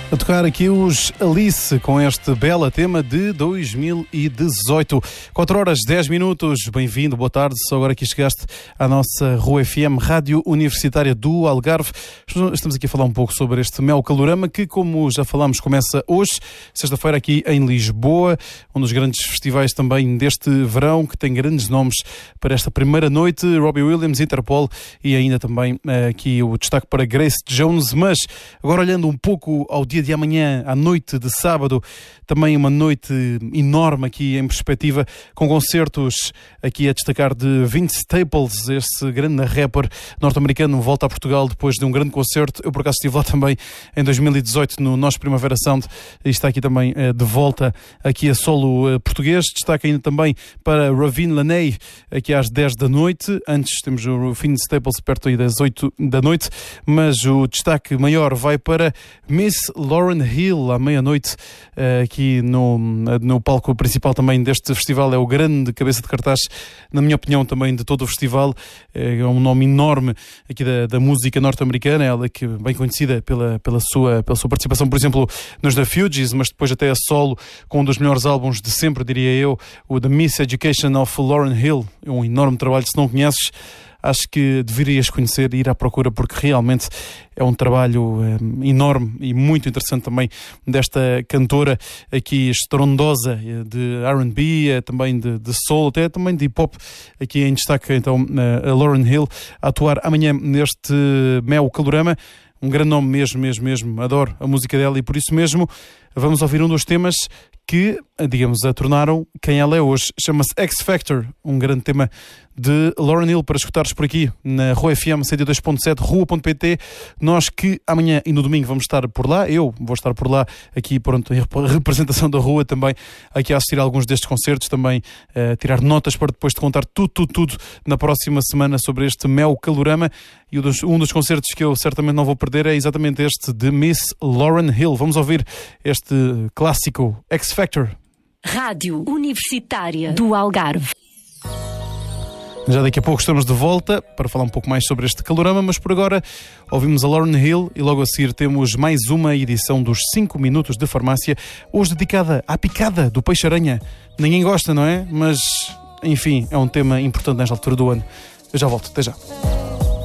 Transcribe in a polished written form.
A tocar aqui os Alice com este belo tema de 2018. 4 horas 10 minutos. Bem-vindo, boa tarde. Só agora que chegaste à nossa Rua FM, Rádio Universitária do Algarve. Estamos aqui a falar um pouco sobre este Mel Calorama que, como já falámos, começa hoje, sexta-feira, aqui em Lisboa, um dos grandes festivais também deste verão, que tem grandes nomes para esta primeira noite. Robbie Williams, Interpol e ainda também aqui o destaque para Grace Jones. Mas agora olhando um pouco ao dia de amanhã, à noite de sábado, também uma noite enorme aqui em perspectiva, com concertos aqui a destacar de Vince Staples, esse grande rapper norte-americano, volta a Portugal depois de um grande concerto. Eu por acaso estive lá também em 2018 no nosso Primavera Sound e está aqui também de volta aqui a solo português. Destaque ainda também para Ravine Laney aqui às 10 da noite. Antes temos o Vince Staples perto aí das 8 da noite, mas o destaque maior vai para Miss Lauryn Hill à meia-noite aqui no palco principal também deste festival. É o grande cabeça de cartaz, na minha opinião, também de todo o festival. É um nome enorme aqui da música norte-americana, ela que é bem conhecida pela sua participação, por exemplo, nos The Fugees, mas depois até a solo com um dos melhores álbuns de sempre, diria eu, o The Miss Education of Lauryn Hill. É um enorme trabalho. Se não conheces, acho que deverias conhecer e ir à procura, porque realmente é um trabalho enorme e muito interessante também desta cantora aqui estrondosa de R&B, também de soul, até também de hip-hop, aqui em destaque então a Lauryn Hill, a atuar amanhã neste Mel Calorama. Um grande nome mesmo, adoro a música dela e por isso mesmo vamos ouvir um dos temas que, digamos, a tornaram quem ela é hoje. Chama-se X Factor, um grande tema de Lauryn Hill para escutares por aqui na Rua FM 102.7, rua.pt. Nós que amanhã e no domingo vamos estar por lá, eu vou estar por lá aqui, pronto, em representação da Rua também, aqui a assistir a alguns destes concertos, também tirar notas para depois te contar tudo na próxima semana sobre este Mel Calorama. E um dos concertos que eu certamente não vou perder é exatamente este de Miss Lauryn Hill. Vamos ouvir este clássico X Factor. Rádio Universitária do Algarve. Já daqui a pouco estamos de volta para falar um pouco mais sobre este calorama, mas por agora ouvimos a Lauryn Hill e logo a seguir temos mais uma edição dos 5 Minutos de Farmácia, hoje dedicada à picada do peixe-aranha. Ninguém gosta, não é? Mas, enfim, é um tema importante nesta altura do ano. Eu já volto, até já.